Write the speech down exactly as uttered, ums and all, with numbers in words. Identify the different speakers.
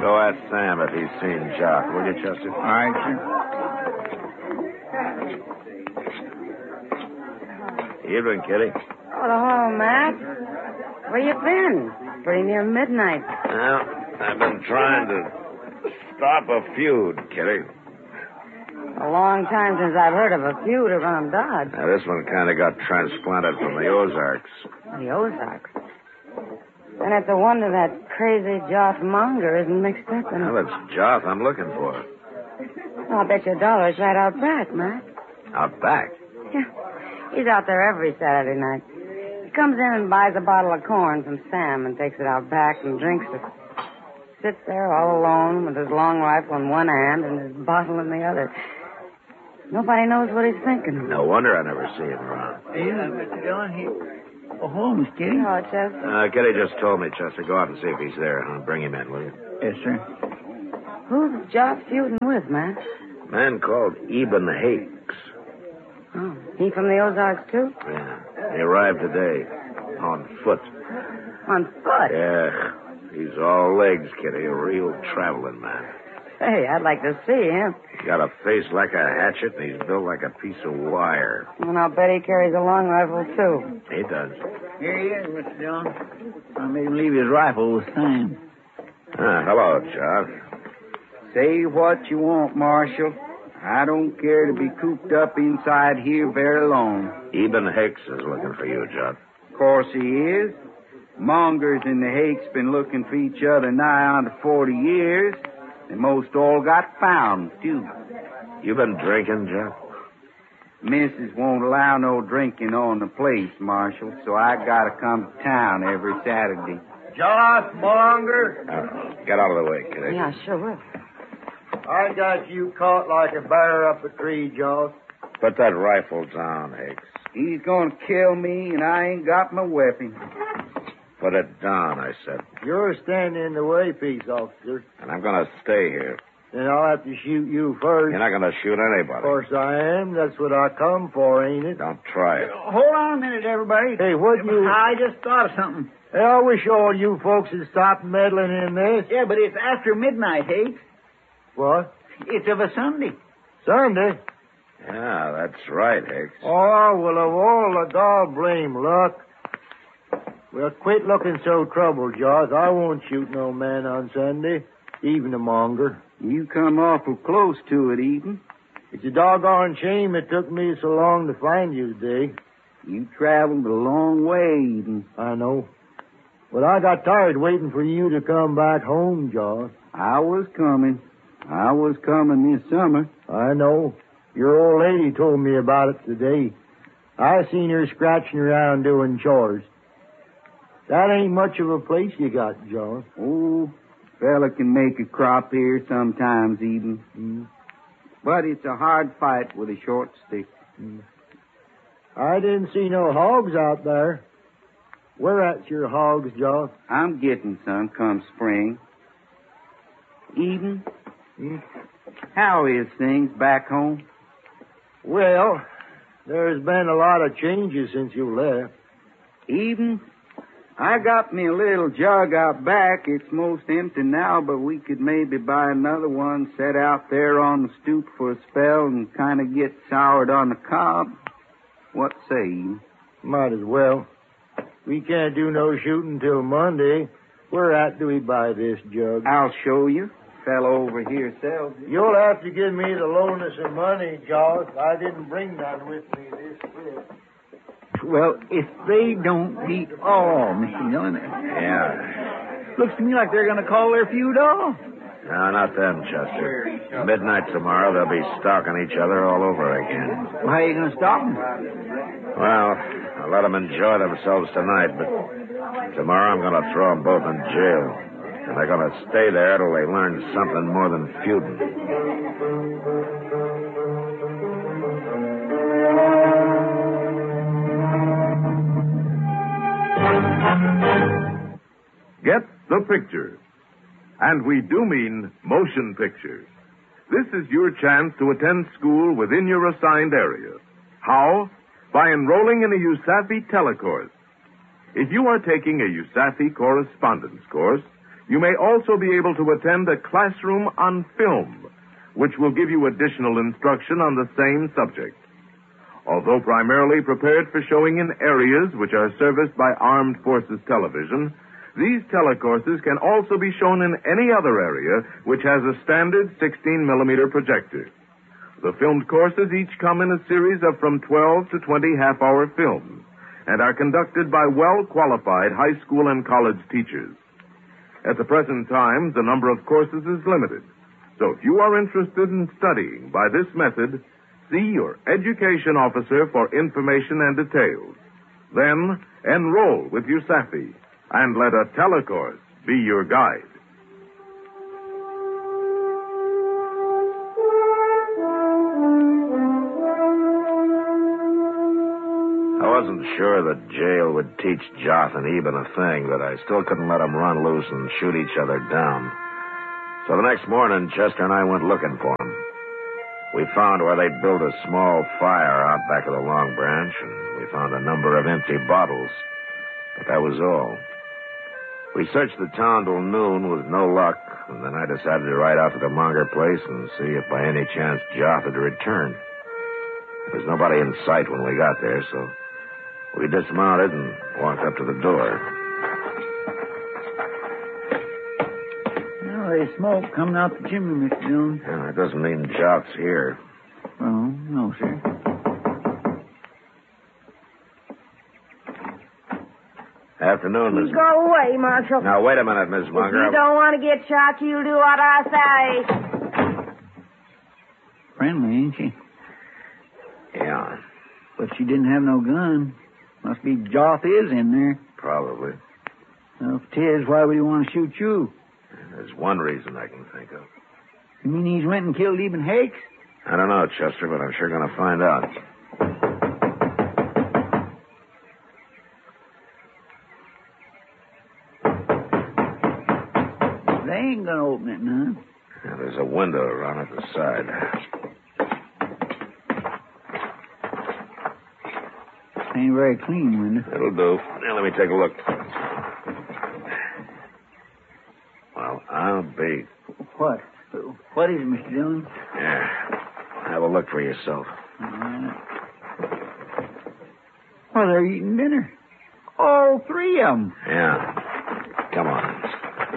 Speaker 1: Go ask Sam if he's seen Jock, will you, Chester?
Speaker 2: All right, sir.
Speaker 1: Evening, Kitty.
Speaker 3: Oh, hello, Matt. Where you been? Pretty near midnight.
Speaker 1: Well, I've been trying to stop a feud, Kitty.
Speaker 3: A long time since I've heard of a feud around Dodge.
Speaker 1: Now, this one kind of got transplanted from the Ozarks.
Speaker 3: The Ozarks. And it's a wonder that crazy Joff Monger isn't mixed up in it.
Speaker 1: Well, it's Joff I'm looking for.
Speaker 3: I'll bet you a dollar it's right out back, Matt.
Speaker 1: Out back?
Speaker 3: Yeah. He's out there every Saturday night. He comes in and buys a bottle of corn from Sam and takes it out back and drinks it. Sits there all alone with his long rifle in one hand and his bottle in the other. Nobody knows what he's thinking.
Speaker 1: No wonder I never see him around.
Speaker 2: Hey, Mister Dillon, he... Oh, hello, Miss Kitty.
Speaker 3: Oh, Chester.
Speaker 1: Uh, Kitty just told me, Chester. Go out and see if he's there. Huh? Bring him in, will you?
Speaker 2: Yes, sir.
Speaker 3: Who's Joff feuding with, Matt?
Speaker 1: A man called Eben Hakes.
Speaker 3: Oh, he from the Ozarks, too?
Speaker 1: Yeah. He arrived today. On foot.
Speaker 3: On foot?
Speaker 1: Yeah. He's all legs, Kitty. A real traveling man.
Speaker 3: Hey, I'd like to see him.
Speaker 1: He's got a face like a hatchet, and he's built like a piece of wire.
Speaker 3: And I'll bet he carries a long rifle, too.
Speaker 1: He does.
Speaker 2: Here he is, Mister Dillon. I made him leave his rifle with Sam.
Speaker 1: Ah, hello, Joff.
Speaker 4: Say what you want, Marshal. I don't care to be cooped up inside here very long.
Speaker 1: Eben Hakes is looking for you, Joff.
Speaker 4: Of course he is. Mongers and the Hakes been looking for each other nigh on to forty years. They most all got found, too.
Speaker 1: You been drinking, Joff?
Speaker 4: Missus won't allow no drinking on the place, Marshal, so I gotta come to town every Saturday.
Speaker 5: Joff Monger.
Speaker 1: Uh, get out of the way, Kitty.
Speaker 3: Yeah, sure will.
Speaker 5: I got you caught like a bear up a tree, Joff.
Speaker 1: Put that rifle down, Hakes.
Speaker 4: He's gonna kill me, and I ain't got my weapon.
Speaker 1: Put it down, I said.
Speaker 5: You're standing in the way, peace officer.
Speaker 1: And I'm going to stay here.
Speaker 5: Then I'll have to shoot you first.
Speaker 1: You're not going to shoot anybody.
Speaker 5: Of course I am. That's what I come for, ain't it?
Speaker 1: Don't try it.
Speaker 2: Hold on a minute, everybody.
Speaker 5: Hey, what you...
Speaker 2: I just thought of something.
Speaker 5: Hey, I wish all you folks would stop meddling in this.
Speaker 2: Yeah, but it's after midnight, Hakes.
Speaker 5: What?
Speaker 2: It's of a Sunday.
Speaker 5: Sunday?
Speaker 1: Yeah, that's right, Hakes.
Speaker 5: Oh, well, of all the God blame luck. Well, quit looking so troubled, Jaws. I won't shoot no man on Sunday, even a monger.
Speaker 4: You come awful close to it, Eden.
Speaker 5: It's a doggone shame it took me so long to find you today.
Speaker 4: You traveled a long way, Eden.
Speaker 5: I know. But I got tired waiting for you to come back home, Jaws.
Speaker 4: I was coming. I was coming this summer.
Speaker 5: I know. Your old lady told me about it today. I seen her scratching around doing chores. That ain't much of a place you got, John.
Speaker 4: Oh, fella can make a crop here sometimes, Eden.
Speaker 5: Mm.
Speaker 4: But it's a hard fight with a short stick.
Speaker 5: Mm. I didn't see no hogs out there. Where at's your hogs, John?
Speaker 4: I'm getting some come spring. Eden,
Speaker 5: Mm.
Speaker 4: how is things back home?
Speaker 5: Well, there's been a lot of changes since you left.
Speaker 4: Eden, I got me a little jug out back. It's most empty now, but we could maybe buy another one, set out there on the stoop for a spell and kind of get soured on the cob. What say you?
Speaker 5: Might as well. We can't do no shooting till Monday. Where at do we buy this jug?
Speaker 4: I'll show you. Fellow over here sells it.
Speaker 5: You'll have to give me the loan of some money, Jaws. I didn't bring none with me this trip.
Speaker 2: Well, if they don't beat all, Mister Dillon.
Speaker 1: Yeah.
Speaker 2: Looks to me like they're going to call their feud off.
Speaker 1: No, not them, Chester. Midnight tomorrow, they'll be stalking each other all over again.
Speaker 2: Well, how are you going to stop them?
Speaker 1: Well, I'll let them enjoy themselves tonight, but tomorrow I'm going to throw them both in jail. And they're going to stay there till they learn something more than feuding.
Speaker 6: Get the picture. And we do mean motion pictures. This is your chance to attend school within your assigned area. How? By enrolling in a USAFE telecourse. If you are taking a USAFE correspondence course, You may also be able to attend a classroom on film, which will give you additional instruction on the same subject. Although primarily prepared for showing in areas which are serviced by Armed Forces Television, these telecourses can also be shown in any other area which has a standard sixteen millimeter projector. The filmed courses each come in a series of from twelve to twenty half-hour films and are conducted by well-qualified high school and college teachers. At the present time, the number of courses is limited. So if you are interested in studying by this method, see your education officer for information and details. Then enroll with your S A F I and let a telecourse be your guide.
Speaker 1: I wasn't sure that jail would teach Joth and Eben a thing, but I still couldn't let them run loose and shoot each other down. So the next morning, Chester and I went looking for them. We found where they'd built a small fire out back of the Long Branch, and we found a number of empty bottles. But that was all. We searched the town till noon with no luck, and then I decided to ride out to the Monger place and see if by any chance Joth had returned. There was nobody in sight when we got there, so we dismounted and walked up to the door.
Speaker 2: Well, there's smoke coming out the chimney, Mister Jones.
Speaker 1: Yeah, that doesn't mean Joth's here.
Speaker 2: Oh, no, sir.
Speaker 1: Afternoon, Miss...
Speaker 7: Go away, Marshal.
Speaker 1: Now, wait a minute, Miss Munger.
Speaker 7: If you don't want to get shot, you'll do what I say.
Speaker 2: Friendly, ain't she?
Speaker 1: Yeah,
Speaker 2: But she didn't have no gun. Must be Joth is in there.
Speaker 1: probably.
Speaker 2: Well, if it is, why would he want to shoot you?
Speaker 1: There's one reason I can think of.
Speaker 2: You mean he's went and killed Eben Hakes?
Speaker 1: I don't know, Chester, but I'm sure going to find out.
Speaker 2: They ain't gonna open it, none.
Speaker 1: Yeah, there's a window around at the side.
Speaker 2: Ain't very clean window.
Speaker 1: It'll do. Now, let me take a look. Well, I'll be...
Speaker 2: What? What is it, Mister Dillon?
Speaker 1: Yeah. Have a look for yourself.
Speaker 2: All right. Well, they're eating dinner. All three of them.
Speaker 1: Yeah. Come on.